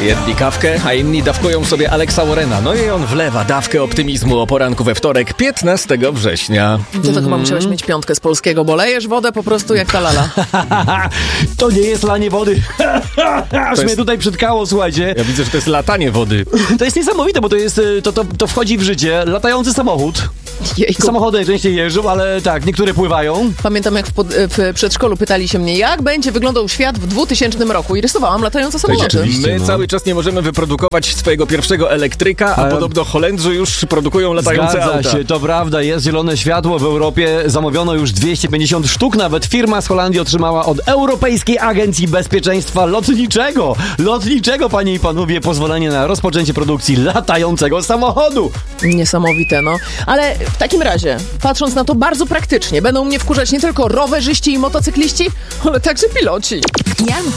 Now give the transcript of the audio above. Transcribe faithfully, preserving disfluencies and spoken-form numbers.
Jedni kawkę, a inni dawkują sobie Alexa Warrena. No i on wlewa dawkę optymizmu o poranku we wtorek, piętnastego września. Ty to chyba musiałeś mieć piątkę z polskiego, bo lejesz wodę po prostu jak ta lala. To nie jest lanie wody. Aż jest... mnie tutaj przytkało, słuchajcie. Ja widzę, że to jest latanie wody. To jest niesamowite, bo to jest, to, to, to wchodzi w życie. Latający samochód. Jejku. Samochody najczęściej jeżdżą, ale tak, niektóre pływają. Pamiętam, jak w, pod, w przedszkolu pytali się mnie, jak będzie wyglądał świat w dwutysięcznym roku i rysowałam latające samoloty. My no. cały czas nie możemy wyprodukować swojego pierwszego elektryka, a Ale... podobno Holendrzy już produkują latające Zgadza auta. się, to prawda, jest zielone światło w Europie, zamówiono już dwieście pięćdziesiąt sztuk, nawet firma z Holandii otrzymała od Europejskiej Agencji Bezpieczeństwa Lotniczego, lotniczego, panie i panowie, pozwolenie na rozpoczęcie produkcji latającego samochodu. Niesamowite, no. Ale w takim razie, patrząc na to bardzo praktycznie, będą mnie wkurzać nie tylko rowerzyści i motocykliści, ale także piloci. Janka